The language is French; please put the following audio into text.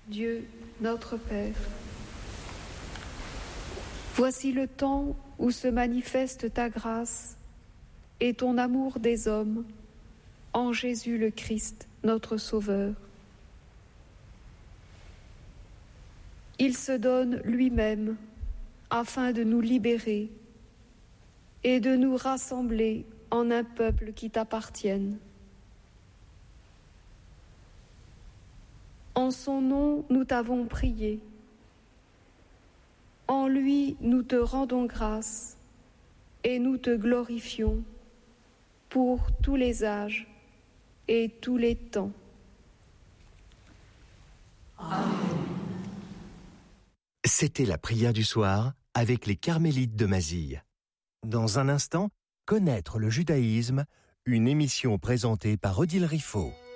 Dieu, notre Père. Voici le temps où se manifeste ta grâce et ton amour des hommes en Jésus le Christ, notre Sauveur. Il se donne lui-même afin de nous libérer et de nous rassembler en un peuple qui t'appartienne. En son nom, nous t'avons prié. En lui, nous te rendons grâce et nous te glorifions pour tous les âges et tous les temps. Amen. C'était la prière du soir avec les Carmélites de Mazille. Dans un instant, connaître le judaïsme, une émission présentée par Odile Riffaut.